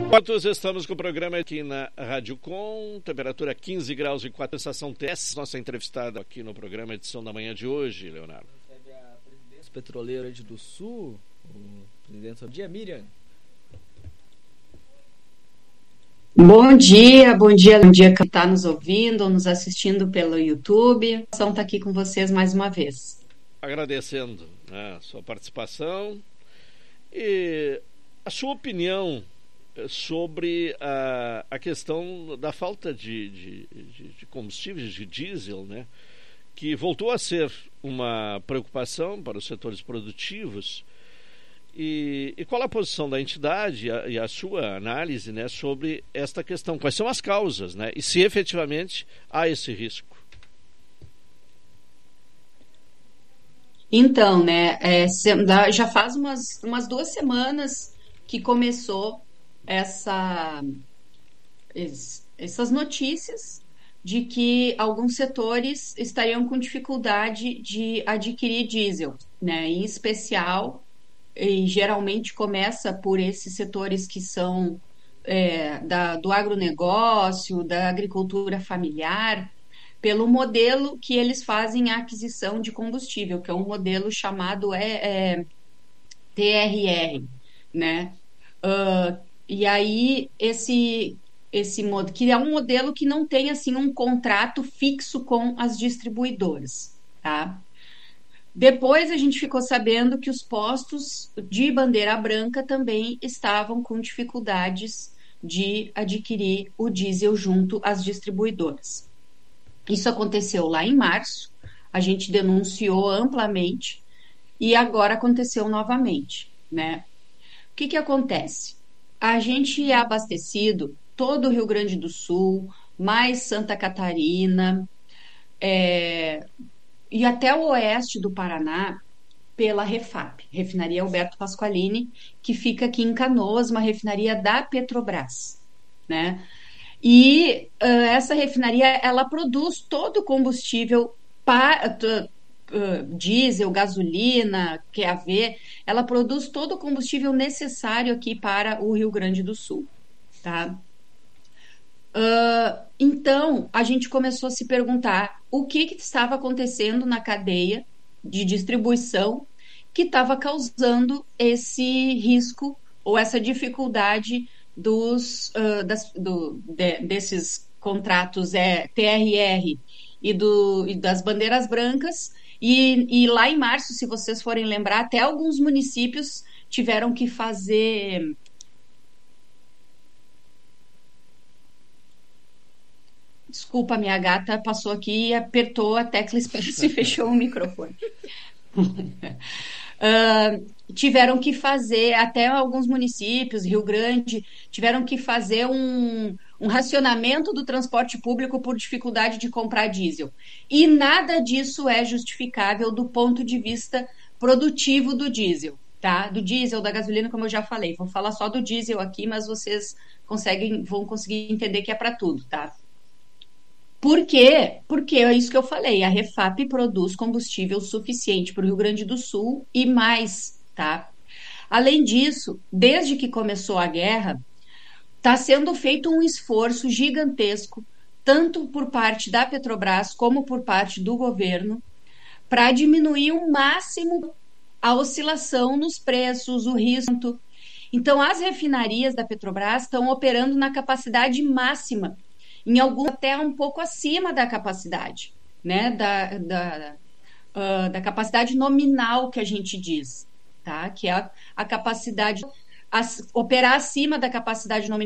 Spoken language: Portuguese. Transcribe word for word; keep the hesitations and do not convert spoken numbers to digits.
Todos estamos com o programa aqui na Rádio Com, temperatura quinze graus e quatro, sensação T S. Nossa entrevistada aqui no programa, edição da manhã de hoje, Leonardo. Recebe a presidência petroleira do Sul, o presidente. Bom dia, Miriam. Bom dia, bom dia, bom dia que está nos ouvindo ou nos assistindo pelo YouTube. A está aqui com vocês mais uma vez. Agradecendo, né, a sua participação e a sua opinião sobre a, a questão da falta de, de, de, de combustíveis, de diesel, né, que voltou a ser uma preocupação para os setores produtivos. E, e qual a posição da entidade e a, e a sua análise, né, sobre esta questão? Quais são as causas, né, e se efetivamente há esse risco? Então, né, é, já faz umas, umas duas semanas que começou essa, essas notícias de que alguns setores estariam com dificuldade de adquirir diesel, né, em especial, e geralmente começa por esses setores que são é, da, do agronegócio, da agricultura familiar, pelo modelo que eles fazem a aquisição de combustível, que é um modelo chamado é, é, T R R, né? Uh, e aí esse esse modo que é um modelo que não tem assim um contrato fixo com as distribuidoras, tá? Depois a gente ficou sabendo que os postos de bandeira branca também estavam com dificuldades de adquirir o diesel junto às distribuidoras. Isso aconteceu lá em março, a gente denunciou amplamente e agora aconteceu novamente, né? O que que acontece? A gente é abastecido todo o Rio Grande do Sul, mais Santa Catarina, é, e até o oeste do Paraná pela Refap, Refinaria Alberto Pasqualini, que fica aqui em Canoas, uma refinaria da Petrobras, né? E uh, essa refinaria, ela produz todo o combustível para uh, diesel, gasolina, Q A V, ela produz todo o combustível necessário aqui para o Rio Grande do Sul, tá? Uh, então, a gente começou a se perguntar o que, que estava acontecendo na cadeia de distribuição que estava causando esse risco ou essa dificuldade dos, uh, das, do, de, desses contratos é, T R R e, do, e das bandeiras brancas. E, e lá em março, se vocês forem lembrar, até alguns municípios tiveram que fazer... Desculpa, minha gata passou aqui e apertou a tecla e fechou o microfone. uh, tiveram que fazer, até alguns municípios, Rio Grande, tiveram que fazer um, um racionamento do transporte público por dificuldade de comprar diesel. E nada disso é justificável do ponto de vista produtivo do diesel, tá? Do diesel, da gasolina, como eu já falei. Vou falar só do diesel aqui, mas vocês conseguem, vão conseguir entender que é para tudo, tá? Por quê? Porque é isso que eu falei, a Refap produz combustível suficiente para o Rio Grande do Sul e mais, tá? Além disso, desde que começou a guerra, está sendo feito um esforço gigantesco, tanto por parte da Petrobras como por parte do governo, para diminuir o máximo a oscilação nos preços, o risco. Então, as refinarias da Petrobras estão operando na capacidade máxima, em alguns até um pouco acima da capacidade, né, da, da, uh, da capacidade nominal que a gente diz, tá, que é a, a capacidade, a, operar acima da capacidade nominal